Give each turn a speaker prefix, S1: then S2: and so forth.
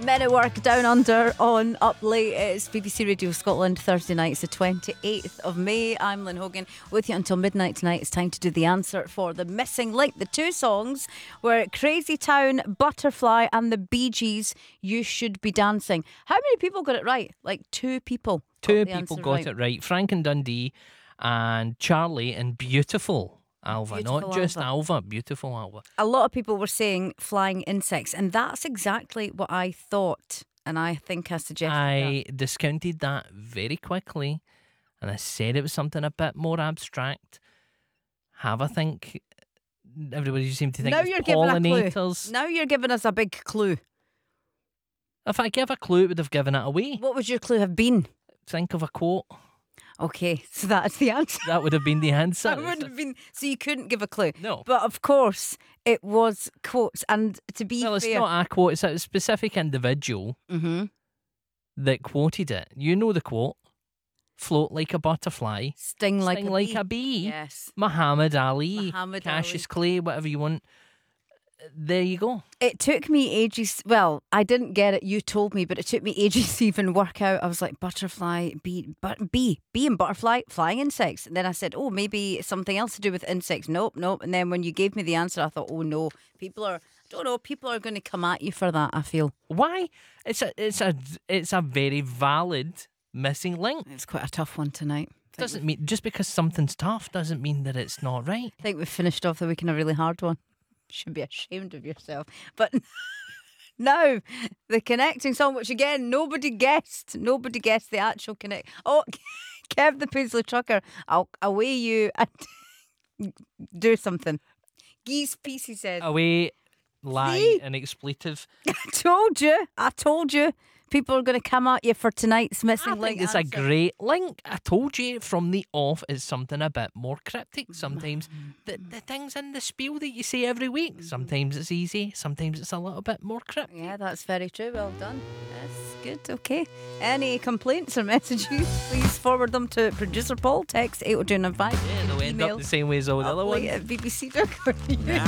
S1: Men at Work Down Under on Up Late. It's BBC Radio Scotland, Thursday night. It's the 28th of May. I'm Lynn Hogan with you until midnight tonight. It's time to do the answer for the missing link. The two songs were Crazy Town, Butterfly and the Bee Gees, You Should Be Dancing. How many people got it right? Like two people.
S2: Two people got it right. Frank and Dundee and Charlie and Beautiful Alva.
S1: Beautiful
S2: Not just
S1: Alva.
S2: Alva, Beautiful Alva.
S1: A lot of people were saying flying insects, and that's exactly what I thought. And I think I suggested
S2: I discounted that very quickly, and I said it was something a bit more abstract. Have a think. Everybody seemed to think
S1: Now
S2: it's
S1: you're giving a clue.
S2: pollinators.
S1: Now you're giving us a big clue.
S2: If I give a clue, it would have given it away.
S1: What would your clue have been?
S2: Think of a quote.
S1: Okay, so that's the answer.
S2: That would have been the answer.
S1: That would have been, so you couldn't give a clue.
S2: No.
S1: But of course, it was quotes. And to be
S2: Well, it's
S1: fair,
S2: not a quote. It's a specific individual that quoted it. You know the quote. Float like a butterfly.
S1: sting like
S2: Sting
S1: a
S2: like
S1: bee.
S2: a bee.
S1: Yes.
S2: Muhammad Ali.
S1: Muhammad
S2: Cassius Clay, whatever you want. There you go.
S1: It took me ages. Well, I didn't get it. You told me, but it took me ages to even work out. I was like, butterfly, bee and butterfly, flying insects. And then I said, oh, maybe something else to do with insects. Nope. And then when you gave me the answer, I thought, oh no, people are going to come at you for that, I feel.
S2: Why? It's a very valid missing link.
S1: It's quite a tough one tonight.
S2: Doesn't mean just because something's tough doesn't mean that it's not right.
S1: I think we've finished off the week in a really hard one. Should be ashamed of yourself. But now, the connecting song, which again, nobody guessed. Nobody guessed the actual connect. Oh, Kev the Paisley Trucker, I'll away you and do something. Geese piece, he said.
S2: Away, lie,
S1: See?
S2: and expletive.
S1: I told you. People are going to come at you for tonight's missing
S2: I
S1: link
S2: think it's a
S1: answer.
S2: great link. I told you from the off it's something a bit more cryptic. Sometimes the things in the spiel that you say every week, sometimes it's easy, sometimes it's a little bit more cryptic.
S1: Yeah, that's very true. Well done. That's good. Okay. Any complaints or messages, please forward them to producer Paul. Text 80295.
S2: Yeah, they'll end up the same way as all the other ones.
S1: At BBC.co.uk.